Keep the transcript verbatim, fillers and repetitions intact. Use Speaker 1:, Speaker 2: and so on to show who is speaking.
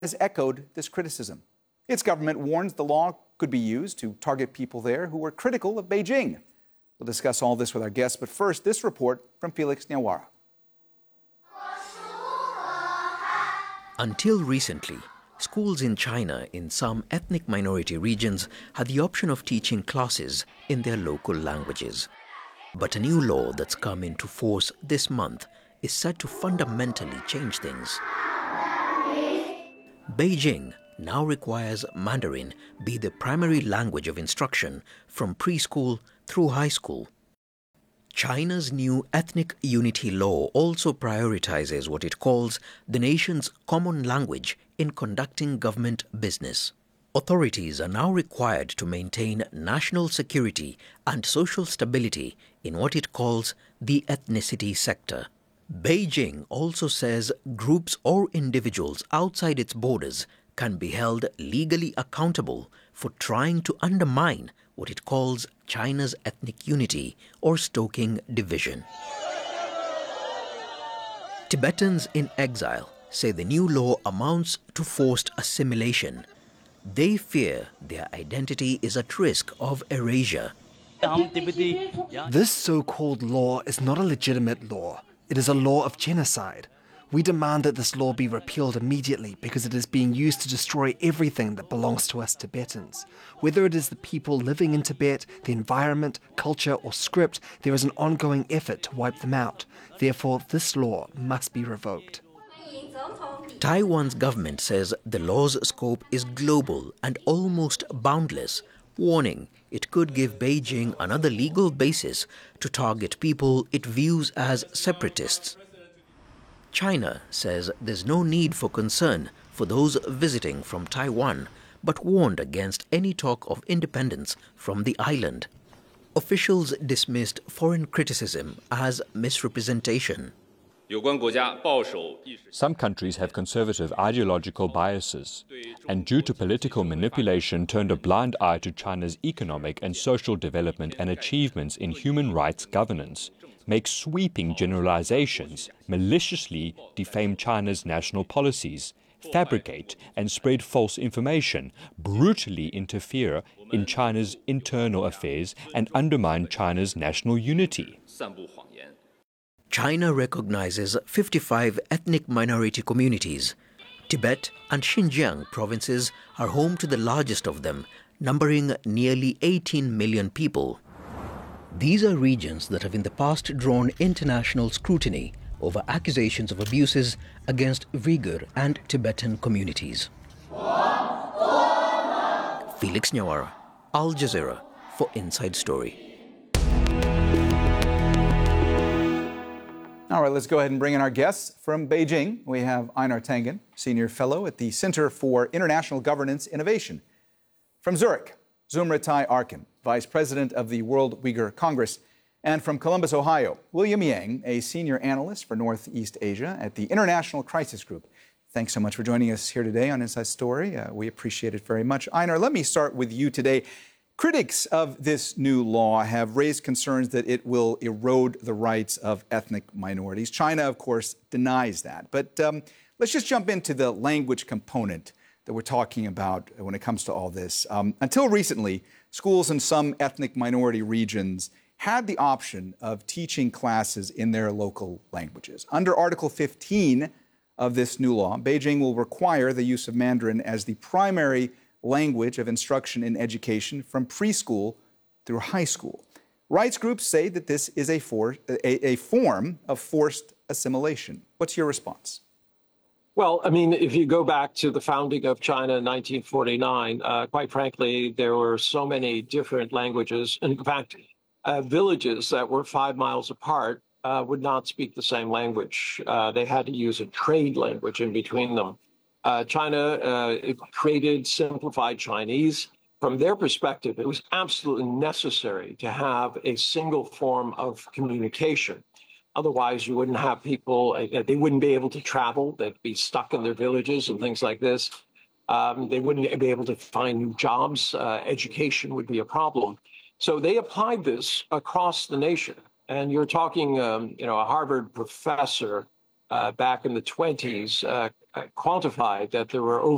Speaker 1: has echoed this criticism. Its government warns the law could be used to target people there who were critical of Beijing. We'll discuss all this with our guests, but first, this report from Felix Nyawara.
Speaker 2: Until recently, schools in China in some ethnic minority regions had the option of teaching classes in their local languages. But a new law that's come into force this month is set to fundamentally change things. Beijing now requires Mandarin be the primary language of instruction from preschool through high school. China's new ethnic unity law also prioritizes what it calls the nation's common language in conducting government business. Authorities are now required to maintain national security and social stability in what it calls the ethnicity sector. Beijing also says groups or individuals outside its borders can be held legally accountable for trying to undermine what it calls China's ethnic unity or stoking division. Tibetans in exile say the new law amounts to forced assimilation. They fear their identity is at risk of erasure.
Speaker 3: This so-called law is not a legitimate law. It is a law of genocide. We demand that this law be repealed immediately because it is being used to destroy everything that belongs to us Tibetans. Whether it is the people living in Tibet, the environment, culture, or script, there is an ongoing effort to wipe them out. Therefore, this law must be revoked.
Speaker 2: Taiwan's government says the law's scope is global and almost boundless, warning it could give Beijing another legal basis to target people it views as separatists. China says there's no need for concern for those visiting from Taiwan, but warned against any talk of independence from the island. Officials dismissed foreign criticism as misrepresentation.
Speaker 4: Some countries have conservative ideological biases, and due to political manipulation turned a blind eye to China's economic and social development and achievements in human rights governance, make sweeping generalizations, maliciously defame China's national policies, fabricate and spread false information, brutally interfere in China's internal affairs, and undermine China's national unity.
Speaker 2: China recognizes fifty-five ethnic minority communities. Tibet and Xinjiang provinces are home to the largest of them, numbering nearly eighteen million people. These are regions that have in the past drawn international scrutiny over accusations of abuses against Uyghur and Tibetan communities. Felix Nyawara, Al Jazeera for Inside Story.
Speaker 1: All right, let's go ahead and bring in our guests from Beijing. We have Einar Tangen, Senior Fellow at the Center for International Governance Innovation. From Zurich, Zumritai Arkin, Vice President of the World Uyghur Congress. And from Columbus, Ohio, William Yang, a Senior Analyst for Northeast Asia at the International Crisis Group. Thanks so much for joining us here today on Inside Story. Uh, we appreciate it very much. Einar, let me start with you today. Critics of this new law have raised concerns that it will erode the rights of ethnic minorities. China, of course, denies that. But um, let's just jump into the language component that we're talking about when it comes to all this. Um, until recently, schools in some ethnic minority regions had the option of teaching classes in their local languages. Under Article fifteen of this new law, Beijing will require the use of Mandarin as the primary language of instruction in education from preschool through high school. Rights groups say that this is a, for, a, a form of forced assimilation. What's your response?
Speaker 5: Well, I mean, if you go back to the founding of China in nineteen forty-nine, uh, quite frankly, there were so many different languages. In fact, uh, villages that were five miles apart uh, would not speak the same language. Uh, they had to use a trade language in between them. Uh, China uh, created simplified Chinese. From their perspective, it was absolutely necessary to have a single form of communication. Otherwise, you wouldn't have people, uh, they wouldn't be able to travel. They'd be stuck in their villages and things like this. Um, they wouldn't be able to find new jobs. Uh, education would be a problem. So they applied this across the nation. And you're talking, um, you know, a Harvard professor uh, back in the twenties uh, quantified that there were over